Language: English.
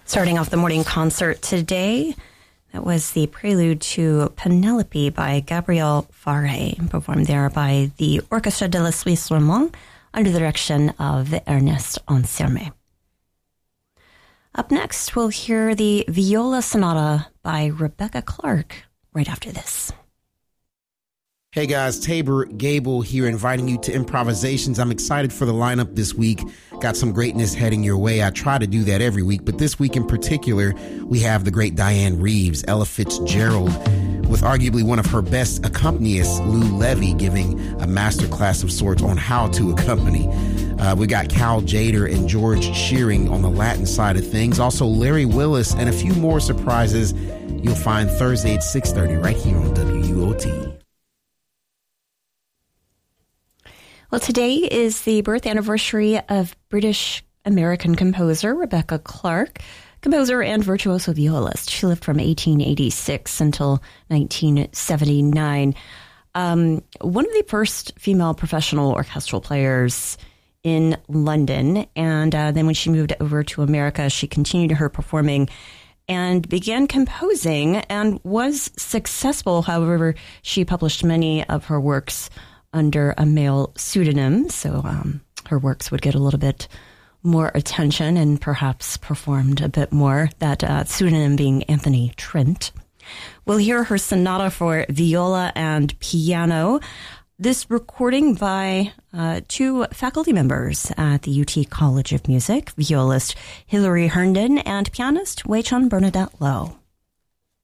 Starting off the morning concert today, that was the prelude to Penelope by Gabriel Fauré, performed there by the Orchestre de la Suisse Romande under the direction of Ernest Ansermet. Up next, we'll hear the Viola Sonata by Rebecca Clark right after this. Hey guys, Tabor Gable here, inviting you to Improvisations. I'm excited for the lineup this week. Got some greatness heading your way. I try to do that every week, but this week in particular, we have the great Diane Reeves, Ella Fitzgerald, with arguably one of her best accompanists, Lou Levy, giving a masterclass of sorts on how to accompany. We got Cal Jader and George Shearing on the Latin side of things. Also, Larry Willis and a few more surprises you'll find Thursday at 6:30 right here on WUOT. Well, today is the birth anniversary of British-American composer Rebecca Clark, composer and virtuoso violist. She lived from 1886 until 1979. One of the first female professional orchestral players in London. And then when she moved over to America, she continued her performing and began composing and was successful. However, she published many of her works under a male pseudonym, so her works would get a little bit more attention and perhaps performed a bit more, that pseudonym being Anthony Trent. We'll hear her sonata for viola and piano. This recording by two faculty members at the UT College of Music, violist Hilary Herndon and pianist Wei Chun Bernadette Lowe.